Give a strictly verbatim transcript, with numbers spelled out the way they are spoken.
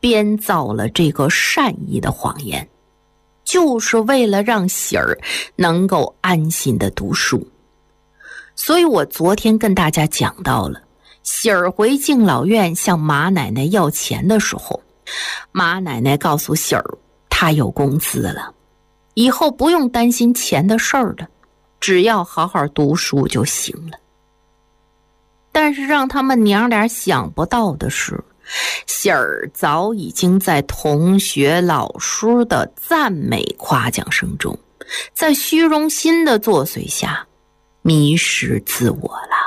编造了这个善意的谎言，就是为了让喜儿能够安心的读书。所以我昨天跟大家讲到了，喜儿回敬老院向马奶奶要钱的时候，马奶奶告诉喜儿，她有工资了，以后不用担心钱的事儿了，只要好好读书就行了。但是让他们娘俩想不到的是，喜儿早已经在同学老师的赞美夸奖声中，在虚荣心的作祟下迷失自我了。